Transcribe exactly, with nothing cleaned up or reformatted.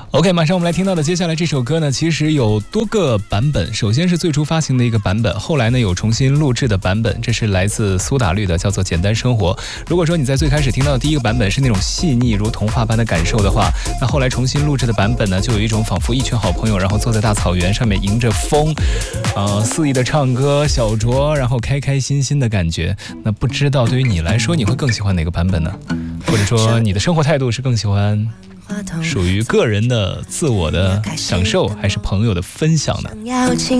OK， 马上我们来听到的接下来这首歌呢，其实有多个版本。首先是最初发行的一个版本，后来呢有重新录制的版本，这是来自苏打绿的，叫做《简单生活》。如果说你在最开始听到的第一个版本是那种细腻如童话般的感受的话，那后来重新录制的版本呢，就有一种仿佛一群好朋友，然后坐在大草原上面迎着风，呃，肆意的唱歌、小酌，然后开开心心的感觉。那不知道对于你来说，你会更喜欢哪个版本呢？或者说你的生活态度是更喜欢属于个人的自我的享受，还是朋友的分享呢？